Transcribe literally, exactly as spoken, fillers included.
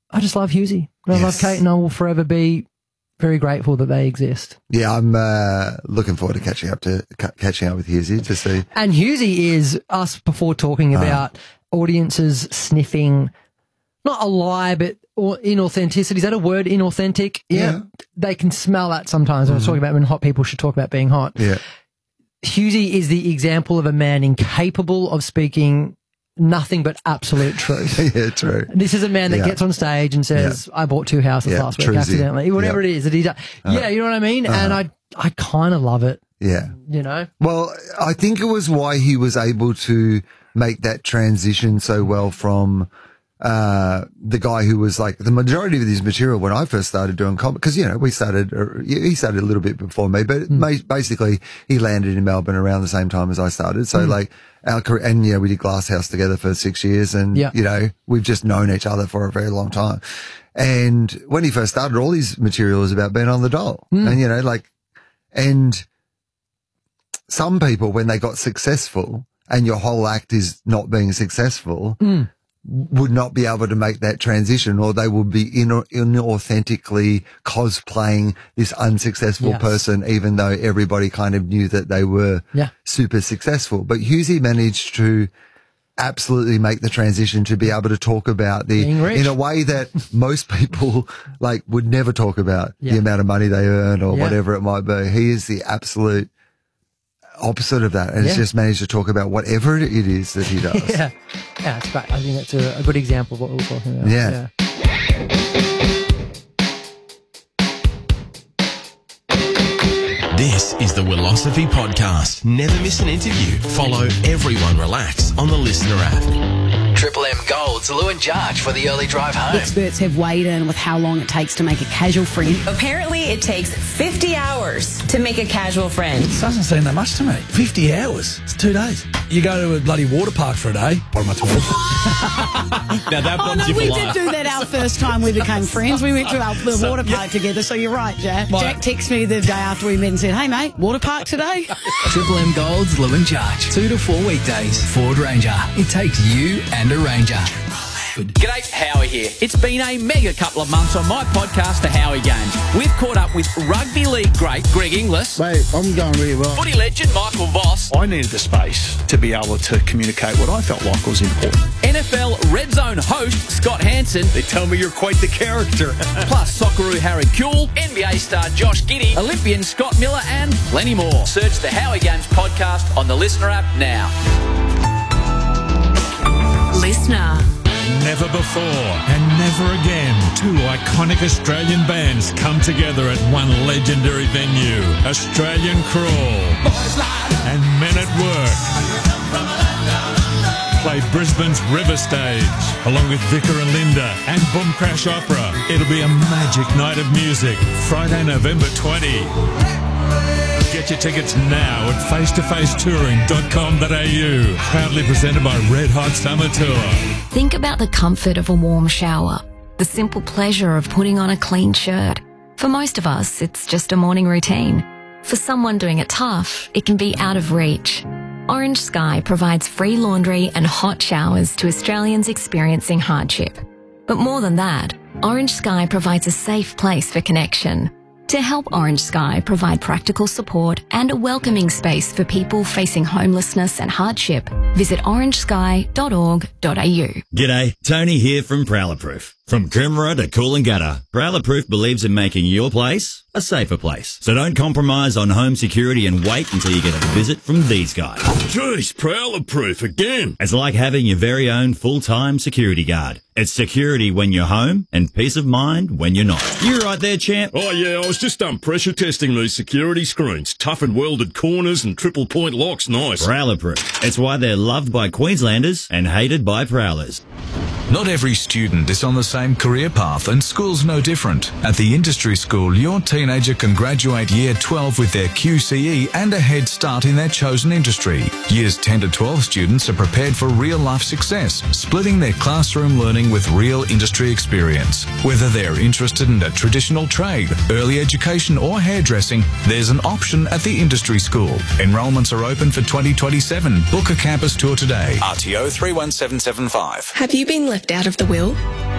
I just love Hughesy. I Yes. love Kate, and I will forever be very grateful that they exist. Yeah, I'm uh, looking forward to catching up to ca- catching up with Hughesy to see. And Hughesy is us before talking about audiences sniffing, not a lie, but or inauthenticity. Is that a word, inauthentic? Yeah. They can smell that sometimes. Mm-hmm. I was talking about when hot people should talk about being hot. Yeah. Hughesy is the example of a man incapable of speaking nothing but absolute truth. Yeah, true. This is a man that Yeah. gets on stage and says, Yeah. I bought two houses Yeah, last week truesy. accidentally, whatever Yeah. it is that he does. Yeah, you know what I mean? And I, I kind of love it, Yeah. you know? Well, I think it was why he was able to make that transition so well from uh the guy who was like the majority of his material when I first started doing comedy, because, you know, we started, uh, he started a little bit before me, but Mm. ma- basically he landed in Melbourne around the same time as I started. So Mm. like our career, and, you know, we did Glass House together for six years and, Yeah. you know, we've just known each other for a very long time. And when he first started, all his material was about being on the dole. Mm. And, you know, like, and some people, when they got successful and your whole act is not being successful, Mm. would not be able to make that transition, or they would be in, inauthentically cosplaying this unsuccessful Yes. person, even though everybody kind of knew that they were Yeah. super successful. But Hughesy managed to absolutely make the transition to be able to talk about the, Being rich. in a way that most people like would never talk about Yeah. the amount of money they earn or Yeah. whatever it might be. He is the absolute opposite of that, and Yeah. has just managed to talk about whatever it is that he does. Yeah. Yeah, it's great. I think that's a, a good example of what we were talking about. Yeah. This is the Willosophy Podcast. Never miss an interview. Follow Everyone Relax on the Listener app. Triple M Gold's Lou and Jarch for the early drive home. Experts have weighed in with how long it takes to make a casual friend. Apparently, it takes fifty hours to make a casual friend. Doesn't seem that much to me. fifty hours. It's two days. You go to a bloody water park for a day. What am I twelve? Now that Oh, bombs no, you for we life. did do that our first time we became friends. We went to our, the water park together, so you're right, Jack. My- Jack texted me the day after we met and said, hey, mate, water park today? Triple M Gold's Lou and Jarch. Two to four weekdays. Ford Ranger. It takes you and a Ranger. G'day, Howie here. It's been a mega couple of months on my podcast, The Howie Games. We've caught up with rugby league great Greg Inglis, Mate, I'm going really well. footy legend Michael Voss, I needed the space to be able to communicate what I felt like was important. N F L Red Zone host Scott Hansen, They tell me you're quite the character. plus Socceroo Harry Kuehl, N B A star Josh Giddey, Olympian Scott Miller, and plenty more. Search The Howie Games podcast on the Listener app now. Listener. Never before and never again, two iconic Australian bands come together at one legendary venue. Australian Crawl and Men at Work play Brisbane's River Stage, along with Vicar and Linda and Boom Crash Opera. It'll be a magic night of music, Friday, November twentieth. Get your tickets now at face to face touring dot com dot a u. Proudly presented by Red Hot Summer Tour. Think about the comfort of a warm shower, the simple pleasure of putting on a clean shirt. For most of us, it's just a morning routine. For someone doing it tough, it can be out of reach. Orange Sky provides free laundry and hot showers to Australians experiencing hardship. But more than that, Orange Sky provides a safe place for connection. To help Orange Sky provide practical support and a welcoming space for people facing homelessness and hardship, visit orange sky dot org dot a u. G'day, Tony here from Prowler Proof. From Coomera to Coolangatta, Prowler Proof believes in making your place a safer place. So don't compromise on home security and wait until you get a visit from these guys. Jeez, Prowler Proof again. It's like having your very own full-time security guard. It's security when you're home and peace of mind when you're not. You right there, champ? Oh yeah, I was just um, pressure testing these security screens. Tough and welded corners and triple point locks, nice. Prowler Proof. It's why they're loved by Queenslanders and hated by Prowlers. Not every student is on the same career path, and school's no different. At the Industry School, your teenager can graduate Year twelve with their Q C E and a head start in their chosen industry. Years ten to twelve students are prepared for real-life success, splitting their classroom learning with real industry experience. Whether they're interested in a traditional trade, early education or hairdressing, there's an option at the Industry School. Enrollments are open for twenty twenty-seven. Book a campus tour today. R T O three one seven seven five. Have you been left out of the will?